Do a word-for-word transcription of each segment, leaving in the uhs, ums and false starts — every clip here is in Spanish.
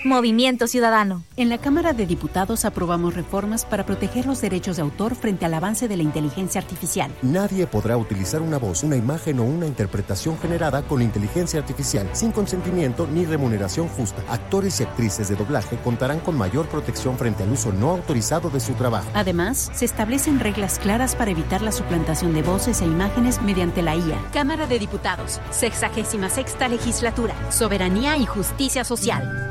Movimiento Ciudadano. En la Cámara de Diputados aprobamos reformas para proteger los derechos de autor frente al avance de la inteligencia artificial. Nadie podrá utilizar una voz, una imagen o una interpretación generada con inteligencia artificial sin consentimiento ni remuneración justa. Actores y actrices de doblaje contarán con mayor protección frente al uso no autorizado de su trabajo. Además, se establecen reglas claras para evitar la suplantación de voces e imágenes mediante la I A. Cámara de Diputados, sexagésima sexta legislatura, soberanía y justicia social.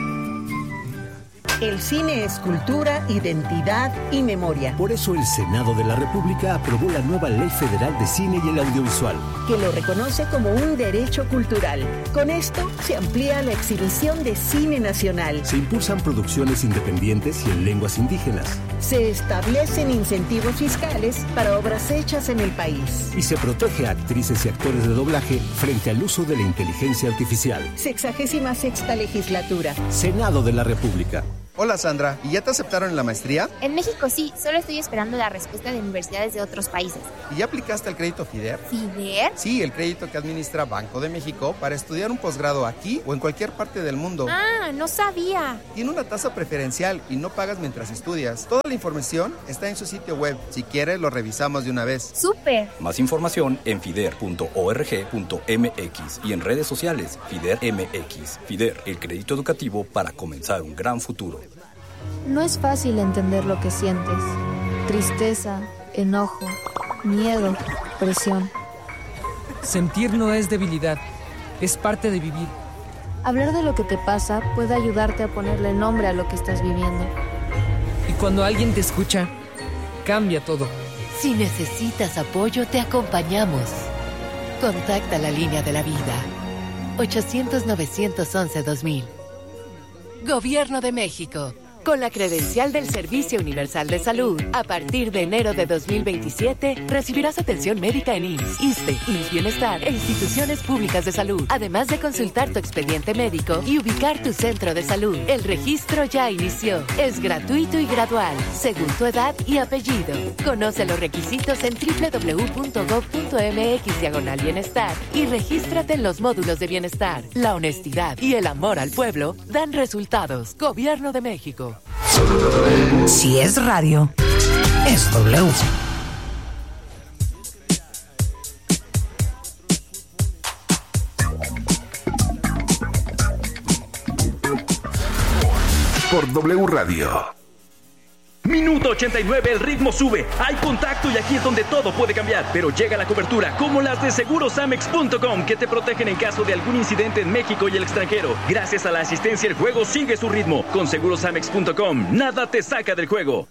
El cine es cultura, identidad y memoria. Por eso el Senado de la República aprobó la nueva Ley Federal de Cine y el Audiovisual, que lo reconoce como un derecho cultural. Con esto se amplía la exhibición de cine nacional. Se impulsan producciones independientes y en lenguas indígenas. Se establecen incentivos fiscales para obras hechas en el país. Y se protege a actrices y actores de doblaje frente al uso de la inteligencia artificial. Sexagésima sexta legislatura. Senado de la República. Hola Sandra, ¿y ya te aceptaron en la maestría? En México sí, solo estoy esperando la respuesta de universidades de otros países. ¿Y ya aplicaste al crédito FIDER? ¿FIDER? Sí, el crédito que administra Banco de México para estudiar un posgrado aquí o en cualquier parte del mundo. Ah, no sabía. Tiene una tasa preferencial y no pagas mientras estudias. Toda la información está en su sitio web. Si quieres, lo revisamos de una vez. ¡Súper! Más información en fider punto org punto m x y en redes sociales FIDER M X. FIDER, el crédito educativo para comenzar un gran futuro. No es fácil entender lo que sientes. Tristeza, enojo, miedo, presión. Sentir no es debilidad, es parte de vivir. Hablar de lo que te pasa puede ayudarte a ponerle nombre a lo que estás viviendo. Y cuando alguien te escucha, cambia todo. Si necesitas apoyo, te acompañamos. Contacta la línea de la vida. ochocientos, novecientos once, dos mil. Gobierno de México. Con la credencial del Servicio Universal de Salud, a partir de enero de dos mil veintisiete, recibirás atención médica en I M S S, ISSSTE, I M S S Bienestar e instituciones públicas de salud, además de consultar tu expediente médico y ubicar tu centro de salud. El registro ya inició. Es gratuito y gradual, según tu edad y apellido. Conoce los requisitos en doble u doble u doble u punto gob punto m x diagonal bienestar y regístrate en los módulos de bienestar. La honestidad y el amor al pueblo dan resultados. Gobierno de México. Si es radio, es W. Por W Radio. Minuto ochenta y nueve, el ritmo sube, hay contacto y aquí es donde todo puede cambiar. Pero llega la cobertura, como las de seguros amex punto com, que te protegen en caso de algún incidente en México y el extranjero. Gracias a la asistencia, el juego sigue su ritmo. Con seguros amex punto com, nada te saca del juego.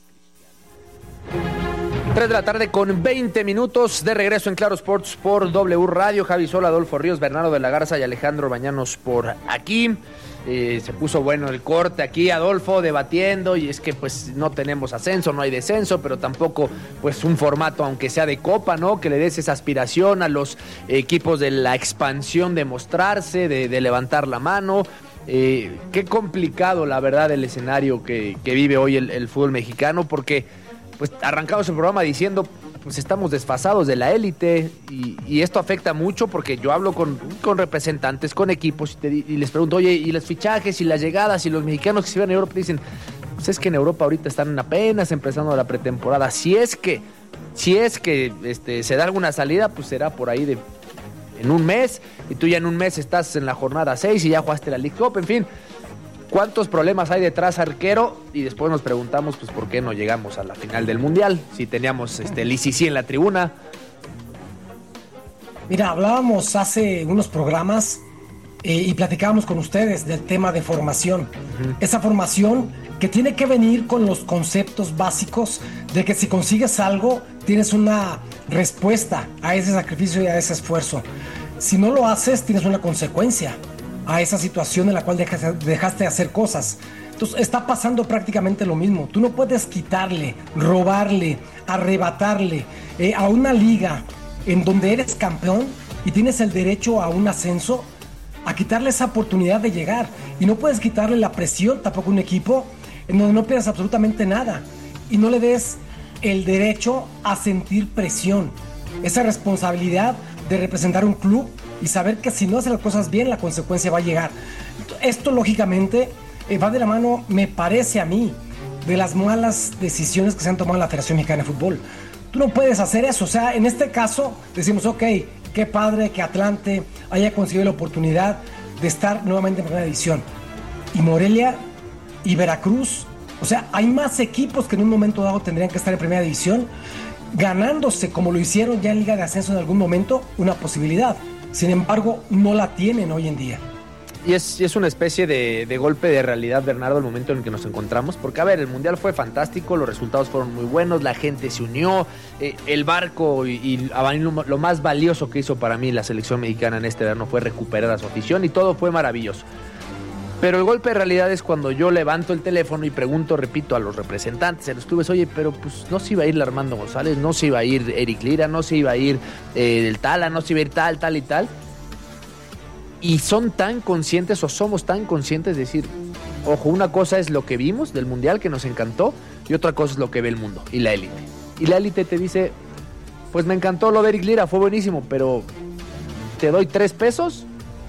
tres de la tarde con veinte minutos de regreso en Claro Sports por W Radio. Javi Sola, Adolfo Ríos, Bernardo de la Garza y Alejandro Bañanos por aquí. Eh, se puso bueno el corte aquí, Adolfo, debatiendo, y es que pues no tenemos ascenso, no hay descenso, pero tampoco pues un formato, aunque sea de copa, ¿no? Que le des esa aspiración a los equipos de la expansión de mostrarse, de, de levantar la mano. Eh, qué complicado, la verdad, el escenario que, que vive hoy el, el fútbol mexicano, porque pues arrancamos el programa diciendo, pues estamos desfasados de la élite y, y esto afecta mucho porque yo hablo con, con representantes, con equipos y, te, y les pregunto, oye, y los fichajes y las llegadas y los mexicanos que se van a Europa, dicen, pues es que en Europa ahorita están apenas empezando la pretemporada. Si es que, si es que este, se da alguna salida, pues será por ahí de en un mes, y tú ya en un mes estás en la jornada seis y ya jugaste la League Cup, en fin. ¿Cuántos problemas hay detrás, arquero? Y después nos preguntamos, pues, ¿por qué no llegamos a la final del Mundial? Si teníamos este Lisici en la tribuna. Mira, hablábamos hace unos programas eh, y platicábamos con ustedes del tema de formación. Uh-huh. Esa formación que tiene que venir con los conceptos básicos de que si consigues algo, tienes una respuesta a ese sacrificio y a ese esfuerzo. Si no lo haces, tienes una consecuencia a esa situación en la cual dejaste, dejaste de hacer cosas. Entonces está pasando prácticamente lo mismo. Tú no puedes quitarle, robarle, arrebatarle eh, a una liga en donde eres campeón y tienes el derecho a un ascenso, a quitarle esa oportunidad de llegar. Y no puedes quitarle la presión tampoco a un equipo en donde no pierdas absolutamente nada y no le des el derecho a sentir presión, esa responsabilidad de representar un club y saber que si no hace las cosas bien, la consecuencia va a llegar. Esto, lógicamente, eh, va de la mano, me parece a mí, de las malas decisiones que se han tomado en la Federación Mexicana de Fútbol. Tú no puedes hacer eso. O sea, en este caso decimos, ok, qué padre que Atlante haya conseguido la oportunidad de estar nuevamente en primera división. Y Morelia y Veracruz, o sea, hay más equipos que en un momento dado tendrían que estar en primera división, ganándose, como lo hicieron ya en Liga de Ascenso en algún momento, una posibilidad. Sin embargo, no la tienen hoy en día. Y es, es una especie de, de golpe de realidad, Bernardo, el momento en el que nos encontramos. Porque, a ver, el Mundial fue fantástico, los resultados fueron muy buenos, la gente se unió, eh, el barco y, y lo, lo más valioso que hizo para mí la selección mexicana en este verano fue recuperar a su afición y todo fue maravilloso. Pero el golpe de realidad es cuando yo levanto el teléfono y pregunto, repito, a los representantes, a los clubes, oye, pero pues no se iba a ir Armando González, no se iba a ir Eric Lira, no se iba a ir eh, el Tala, no se iba a ir tal, tal y tal. Y son tan conscientes o somos tan conscientes de decir, ojo, una cosa es lo que vimos del Mundial que nos encantó y otra cosa es lo que ve el mundo y la élite. Y la élite te dice, pues me encantó lo de Eric Lira, fue buenísimo, pero te doy tres pesos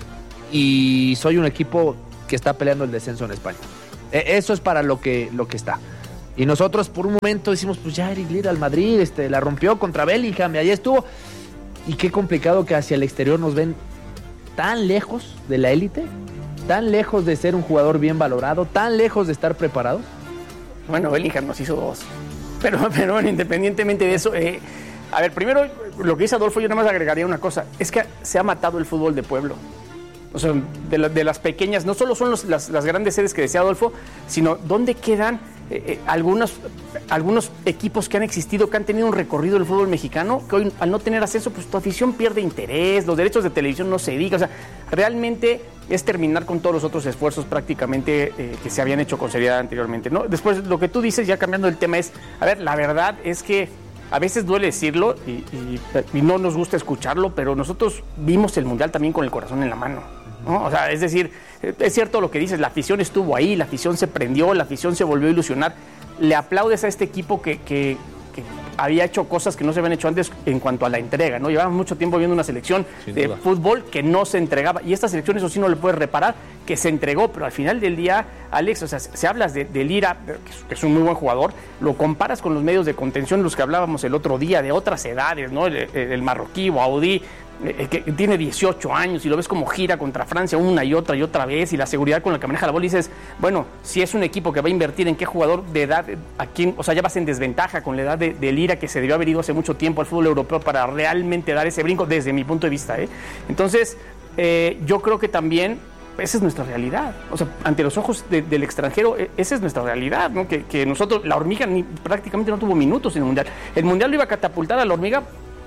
y soy un equipo que está peleando el descenso en España. Eso es para lo que, lo que está. Y nosotros por un momento decimos, pues ya Eric Lira al Madrid, este, la rompió contra Bellingham y allí estuvo. Y qué complicado que hacia el exterior nos ven tan lejos de la élite, tan lejos de ser un jugador bien valorado, tan lejos de estar preparados. Bueno, Bellingham nos hizo dos. Pero, pero bueno, independientemente de eso, eh, a ver, primero lo que dice Adolfo, yo nada más agregaría una cosa, es que se ha matado el fútbol de pueblo. O sea, de, la, de las pequeñas, no solo son los, las, las grandes sedes que decía Adolfo, sino dónde quedan eh, eh, algunos, algunos equipos que han existido, que han tenido un recorrido del fútbol mexicano, que hoy al no tener acceso, pues tu afición pierde interés, los derechos de televisión no se diga. O sea, realmente es terminar con todos los otros esfuerzos prácticamente eh, que se habían hecho con seriedad anteriormente, ¿no? Después, lo que tú dices, ya cambiando el tema, es, a ver, la verdad es que a veces duele decirlo y, y, y no nos gusta escucharlo, pero nosotros vimos el Mundial también con el corazón en la mano, ¿no? O sea, es decir, es cierto lo que dices, la afición estuvo ahí, la afición se prendió, la afición se volvió a ilusionar. Le aplaudes a este equipo que, que, que había hecho cosas que no se habían hecho antes en cuanto a la entrega, ¿no? Llevamos mucho tiempo viendo una selección Sin de duda. fútbol que no se entregaba, y esta selección, eso sí no le puedes reparar, que se entregó, pero al final del día, Alex, o sea, si hablas de, de Lira, que es un muy buen jugador, lo comparas con los medios de contención, los que hablábamos el otro día, de otras edades, ¿no? El, el, el marroquí, Baudí, que tiene dieciocho años y lo ves como gira contra Francia una y otra y otra vez, y la seguridad con la que maneja la bola, y dices, bueno, si es un equipo que va a invertir en qué jugador de edad, a quién, o sea, ya vas en desventaja con la edad de, de Lira, que se debió haber ido hace mucho tiempo al fútbol europeo para realmente dar ese brinco, desde mi punto de vista, ¿eh? Entonces, eh, yo creo que también esa es nuestra realidad, o sea, ante los ojos de, del extranjero, esa es nuestra realidad, ¿no? Que, que nosotros, la hormiga ni, prácticamente no tuvo minutos en el Mundial. El Mundial lo iba a catapultar a la hormiga,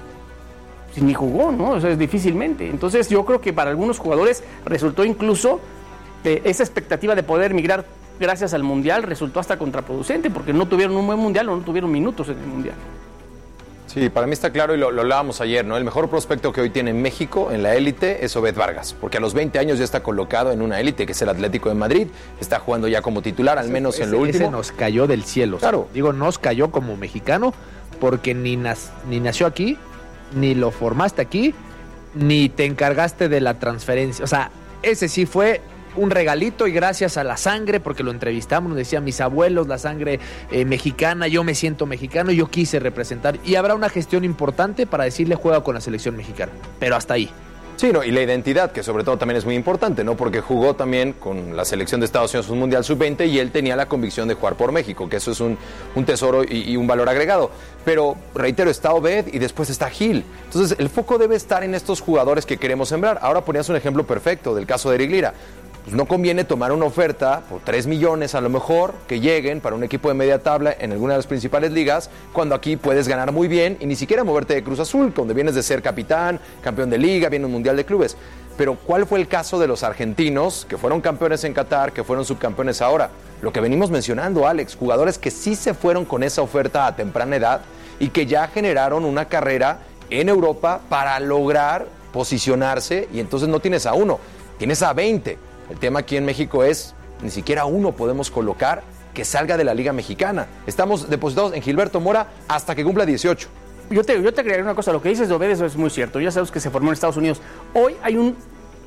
ni jugó, ¿no? O sea, es difícilmente. Entonces yo creo que para algunos jugadores resultó incluso eh, esa expectativa de poder migrar gracias al Mundial resultó hasta contraproducente, porque no tuvieron un buen Mundial o no tuvieron minutos en el Mundial. Sí, para mí está claro, y lo, lo hablábamos ayer, ¿no? El mejor prospecto que hoy tiene México en la élite es Obed Vargas, porque a los veinte años ya está colocado en una élite, que es el Atlético de Madrid, está jugando ya como titular, al menos ese, en lo último. Ese nos cayó del cielo. Claro. Digo, nos cayó como mexicano, porque ni, nas, ni nació aquí, ni lo formaste aquí, ni te encargaste de la transferencia. O sea, ese sí fue un regalito, y gracias a la sangre, porque lo entrevistamos, nos decían mis abuelos, la sangre eh, mexicana, yo me siento mexicano, yo quise representar, y habrá una gestión importante para decirle juega con la selección mexicana, pero hasta ahí. Sí, no, y la identidad, que sobre todo también es muy importante, ¿no? Porque jugó también con la selección de Estados Unidos un Mundial sub veinte, y él tenía la convicción de jugar por México, que eso es un, un tesoro y, y un valor agregado. Pero, reitero, está Obed y después está Gil. Entonces, el foco debe estar en estos jugadores que queremos sembrar. Ahora ponías un ejemplo perfecto del caso de Eric Lira. Pues no conviene tomar una oferta por tres millones a lo mejor que lleguen para un equipo de media tabla en alguna de las principales ligas, cuando aquí puedes ganar muy bien y ni siquiera moverte de Cruz Azul, donde vienes de ser capitán, campeón de liga, viene un mundial de clubes. Pero ¿cuál fue el caso de los argentinos que fueron campeones en Qatar, que fueron subcampeones ahora? Lo que venimos mencionando, Alex, jugadores que sí se fueron con esa oferta a temprana edad y que ya generaron una carrera en Europa para lograr posicionarse, y entonces no tienes a uno, tienes a veinte. El tema aquí en México es, ni siquiera uno podemos colocar que salga de la Liga Mexicana. Estamos depositados en Gilberto Mora hasta que cumpla dieciocho. Yo te, yo te agregaría una cosa, lo que dices de Obed, eso es muy cierto. Ya sabes que se formó en Estados Unidos. Hoy hay un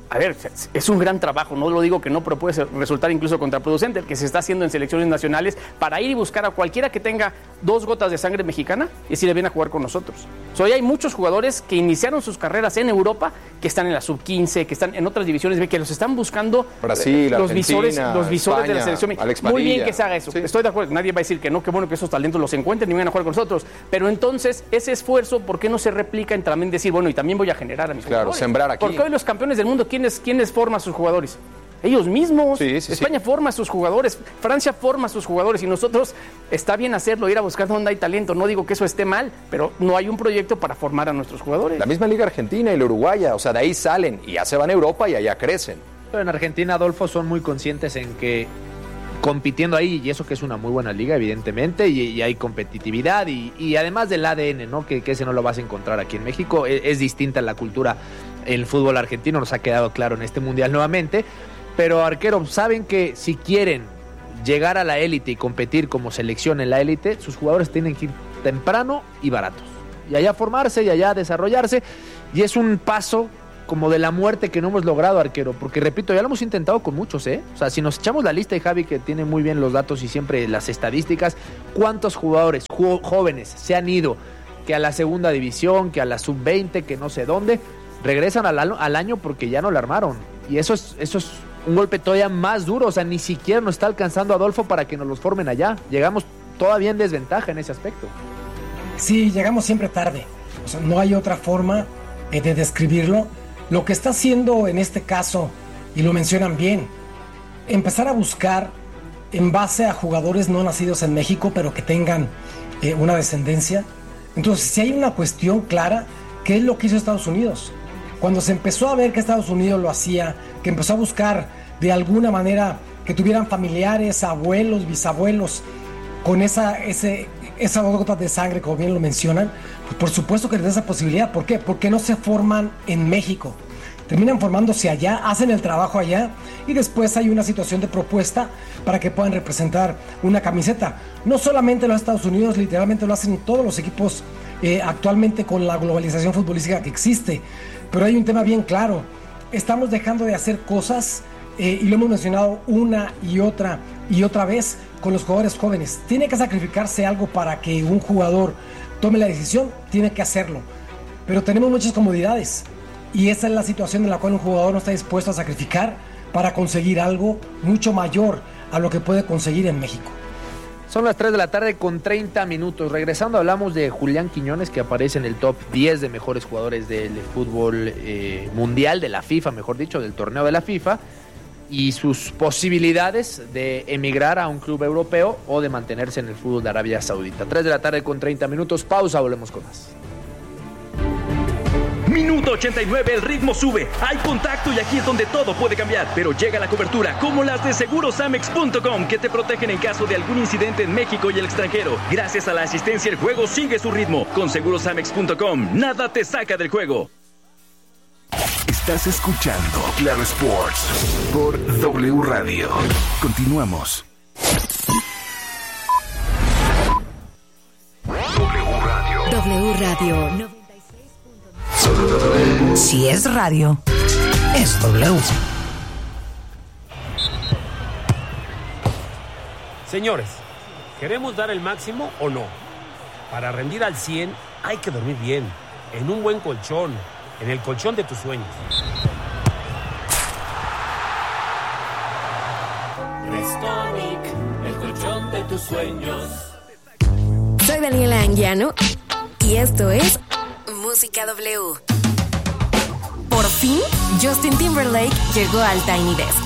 a ver, es un gran trabajo, no lo digo que no, pero puede resultar incluso contraproducente el que se está haciendo en selecciones nacionales para ir y buscar a cualquiera que tenga dos gotas de sangre mexicana y si le viene a jugar con nosotros. O sea, hoy hay muchos jugadores que iniciaron sus carreras en Europa, que están en la sub quince, que están en otras divisiones, que los están buscando Brasil, los Argentina, visores, los visores España, de la selección. Alex Muy bien Padilla. que se haga eso, Sí. estoy de acuerdo, nadie va a decir que no, qué bueno que esos talentos los encuentren y vengan a jugar con nosotros, pero entonces ese esfuerzo, ¿por qué no se replica en también decir, bueno, y también voy a generar a mis Claro, jugadores? sembrar aquí. Porque hoy los campeones del mundo, ¿quiénes, quiénes forman a sus jugadores? Ellos mismos. Sí, sí, España sí. forma a sus jugadores, Francia forma a sus jugadores y nosotros está bien hacerlo, ir a buscar dónde hay talento. No digo que eso esté mal, pero no hay un proyecto para formar a nuestros jugadores. La misma Liga Argentina y la Uruguaya, o sea, de ahí salen y ya se van a Europa y allá crecen. Pero en Argentina, Adolfo, son muy conscientes en que compitiendo ahí, y eso que es una muy buena liga, evidentemente, y, y hay competitividad, y, y además del A D N, ¿no? Que, que ese no lo vas a encontrar aquí en México, es, es distinta la cultura, el fútbol argentino, nos ha quedado claro en este Mundial nuevamente, pero Arquero, saben que si quieren llegar a la élite y competir como selección en la élite, sus jugadores tienen que ir temprano y baratos, y allá formarse, y allá desarrollarse, y es un paso como de la muerte que no hemos logrado, Arquero, porque repito, ya lo hemos intentado con muchos, ¿eh? O sea, si nos echamos la lista, y Javi, que tiene muy bien los datos y siempre las estadísticas, ¿cuántos jugadores jo- jóvenes se han ido que a la segunda división, que a la sub veinte, que no sé dónde, regresan al, al año porque ya no la armaron? Y eso es, eso es un golpe todavía más duro, o sea, ni siquiera nos está alcanzando Adolfo para que nos los formen allá. Llegamos todavía en desventaja en ese aspecto. Sí, llegamos siempre tarde. O sea, no hay otra forma eh, de describirlo. Lo que está haciendo en este caso, y lo mencionan bien, empezar a buscar en base a jugadores no nacidos en México, pero que tengan eh, una descendencia. Entonces, si hay una cuestión clara, ¿qué es lo que hizo Estados Unidos? Cuando se empezó a ver que Estados Unidos lo hacía, que empezó a buscar de alguna manera que tuvieran familiares, abuelos, bisabuelos, con esa, ese, esas dos gotas de sangre, como bien lo mencionan, pues por supuesto que les da esa posibilidad. ¿Por qué? Porque no se forman en México. Terminan formándose allá, hacen el trabajo allá y después hay una situación de propuesta para que puedan representar una camiseta. No solamente los Estados Unidos, literalmente lo hacen todos los equipos eh, actualmente con la globalización futbolística que existe. Pero hay un tema bien claro. Estamos dejando de hacer cosas eh, y lo hemos mencionado una y otra y otra vez con los jugadores jóvenes. Tiene que sacrificarse algo para que un jugador tome la decisión, tiene que hacerlo. Pero tenemos muchas comodidades. Y esa es la situación en la cual un jugador no está dispuesto a sacrificar para conseguir algo mucho mayor a lo que puede conseguir en México. Son las tres de la tarde con treinta minutos. Regresando, hablamos de Julián Quiñones, que aparece en el top diez de mejores jugadores del fútbol eh, mundial, de la FIFA, mejor dicho, del torneo de la FIFA, y sus posibilidades de emigrar a un club europeo o de mantenerse en el fútbol de Arabia Saudita. tres de la tarde con treinta minutos. Pausa, volvemos con más. Minuto ochenta y nueve, el ritmo sube, hay contacto y aquí es donde todo puede cambiar, pero llega la cobertura como las de seguros amex punto com que te protegen en caso de algún incidente en México y el extranjero. Gracias a la asistencia el juego sigue su ritmo. Con seguros amex punto com, nada te saca del juego. Estás escuchando Claro Sports por W Radio. Continuamos. W Radio. W Radio. Si es radio, es W. Señores, ¿queremos dar el máximo o no? Para rendir al cien hay que dormir bien, en un buen colchón, en el colchón de tus sueños. Restonic, el colchón de tus sueños. Soy Daniela Anguiano y esto es Música W. Por fin, Justin Timberlake llegó al Tiny Desk.